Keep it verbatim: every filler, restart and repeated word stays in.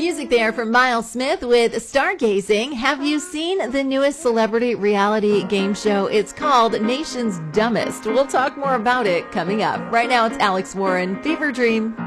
music there from Miles Smith with Stargazing. Have you seen the newest celebrity reality game show? It's called Nation's Dumbest. We'll talk more about it coming up. Right now, it's Alex Warren, Fever Dream.